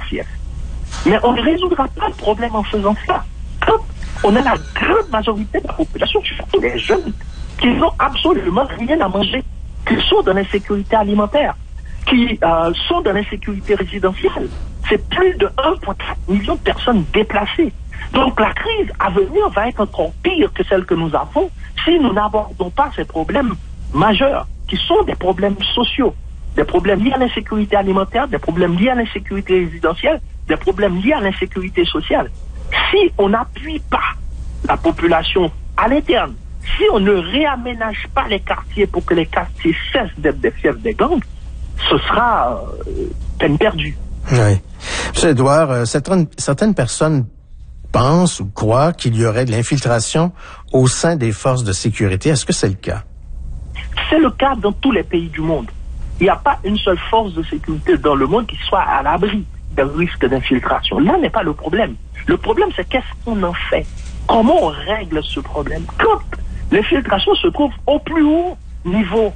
faciès. Mais on ne résoudra pas le problème en faisant ça. Quand on a la grande majorité de la population, surtout les jeunes, qui n'ont absolument rien à manger, qui sont dans l'insécurité alimentaire, qui sont dans l'insécurité résidentielle. C'est plus de 1,4 million de personnes déplacées. Donc la crise à venir va être encore pire que celle que nous avons si nous n'abordons pas ces problèmes majeurs, qui sont des problèmes sociaux, des problèmes liés à l'insécurité alimentaire, des problèmes liés à l'insécurité résidentielle, des problèmes liés à l'insécurité sociale. Si on n'appuie pas la population à l'interne, si on ne réaménage pas les quartiers pour que les quartiers cessent d'être des fiefs des gangs, ce sera peine perdue. Oui. M. Edouard, certaines personnes pensent ou croient qu'il y aurait de l'infiltration au sein des forces de sécurité. Est-ce que c'est le cas? C'est le cas dans tous les pays du monde. Il n'y a pas une seule force de sécurité dans le monde qui soit à l'abri d'un risque d'infiltration. Là n'est pas le problème. Le problème, c'est qu'est-ce qu'on en fait? Comment on règle ce problème? Quand l'infiltration se trouve au plus haut niveau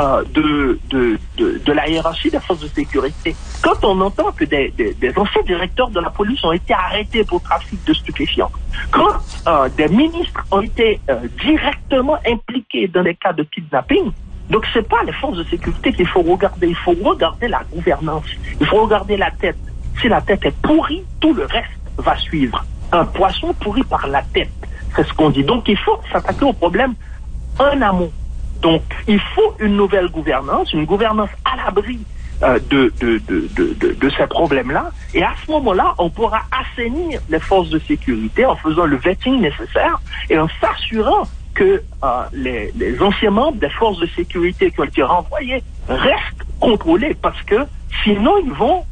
de la hiérarchie des forces de sécurité. Quand on entend que des anciens directeurs de la police ont été arrêtés pour trafic de stupéfiants, quand des ministres ont été directement impliqués dans des cas de kidnapping, donc c'est pas les forces de sécurité qu'il faut regarder, il faut regarder la gouvernance, il faut regarder la tête. Si la tête est pourrie, tout le reste va suivre. Un poisson pourri par la tête, c'est ce qu'on dit. Donc il faut s'attaquer au problème en amont. Donc, il faut une nouvelle gouvernance, une gouvernance à l'abri de ces problèmes-là. Et à ce moment-là, on pourra assainir les forces de sécurité en faisant le vetting nécessaire et en s'assurant que les anciens membres des forces de sécurité qui ont été renvoyés restent contrôlés, parce que sinon ils vont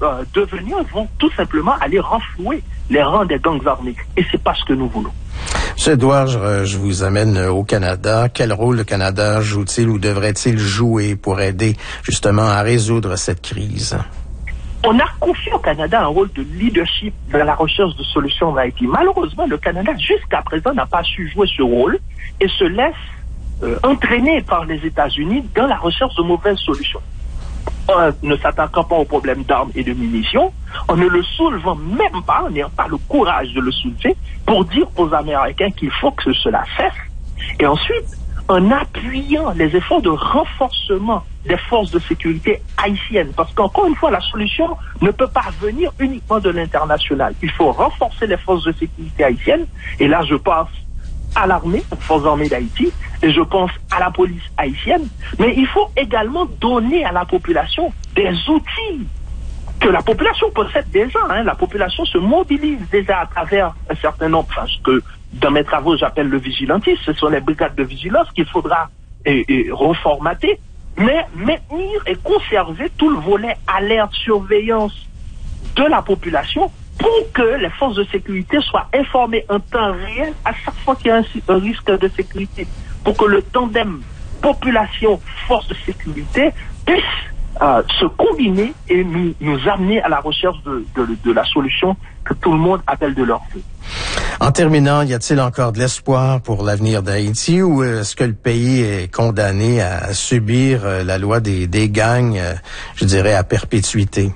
tout simplement aller renflouer les rangs des gangs armés. Et c'est pas ce que nous voulons. M. Edouard, je vous amène au Canada. Quel rôle le Canada joue-t-il ou devrait-il jouer pour aider justement à résoudre cette crise? On a confié au Canada un rôle de leadership dans la recherche de solutions en Haïti. Malheureusement, le Canada, jusqu'à présent, n'a pas su jouer ce rôle et se laisse entraîner par les États-Unis dans la recherche de mauvaises solutions. En ne s'attaquant pas au problème d'armes et de munitions, en ne le soulevant même pas, en n'ayant pas le courage de le soulever, pour dire aux Américains qu'il faut que cela cesse. Et ensuite, en appuyant les efforts de renforcement des forces de sécurité haïtiennes. Parce qu'encore une fois, la solution ne peut pas venir uniquement de l'international. Il faut renforcer les forces de sécurité haïtiennes. Et là, je pense à l'armée, aux forces armées d'Haïti, et je pense à la police haïtienne. Mais il faut également donner à la population des outils que la population possède déjà. La population se mobilise déjà à travers un certain nombre, ce que dans mes travaux j'appelle le vigilantisme. Ce sont les brigades de vigilance qu'il faudra reformater, mais maintenir et conserver tout le volet alerte, surveillance de la population pour que les forces de sécurité soient informées en temps réel à chaque fois qu'il y a un risque de sécurité, pour que le tandem population-force de sécurité puisse se combiner et nous amener à la recherche de la solution que tout le monde appelle de leur vœu. En terminant, y a-t-il encore de l'espoir pour l'avenir d'Haïti ou est-ce que le pays est condamné à subir la loi des gangs, je dirais, à perpétuité?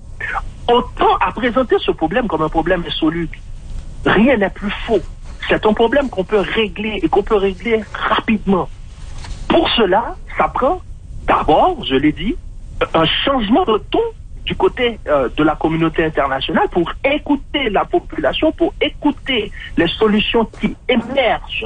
On tend à présenter ce problème comme un problème insoluble. Rien n'est plus faux. C'est un problème qu'on peut régler et qu'on peut régler rapidement. Pour cela, ça prend d'abord, je l'ai dit, un changement de ton du côté de la communauté internationale pour écouter la population, pour écouter les solutions qui émergent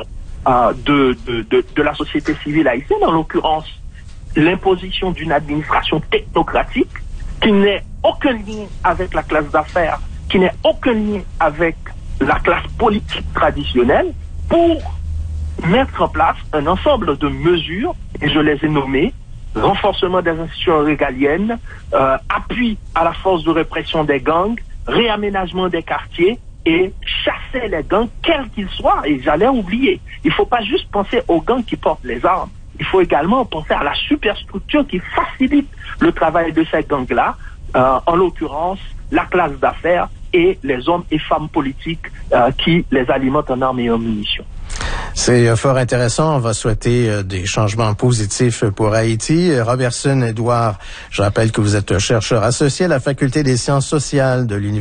de la société civile haïtienne, en l'occurrence l'imposition d'une administration technocratique qui n'ait aucun lien avec la classe d'affaires, qui n'ait aucun lien avec la classe politique traditionnelle, pour mettre en place un ensemble de mesures, et je les ai nommées: renforcement des institutions régaliennes, appui à la force de répression des gangs, réaménagement des quartiers et chasser les gangs, quels qu'ils soient. Et j'allais oublier, il ne faut pas juste penser aux gangs qui portent les armes, il faut également penser à la superstructure qui facilite le travail de ces gangs-là, en l'occurrence la classe d'affaires et les hommes et femmes politiques qui les alimentent en armes et en munitions. C'est fort intéressant. On va souhaiter des changements positifs pour Haïti. Robertson Edouard, je rappelle que vous êtes chercheur associé à la Faculté des sciences sociales de l'Université